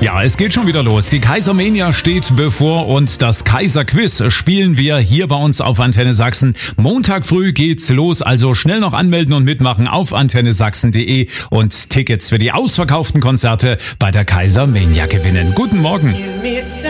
Ja, es geht schon wieder los. Die Kaisermania steht bevor und das Kaiserquiz spielen wir hier bei uns auf Antenne Sachsen. Montag früh geht's los, also schnell noch anmelden und mitmachen auf antennesachsen.de und Tickets für die ausverkauften Konzerte bei der Kaisermania gewinnen. Guten Morgen.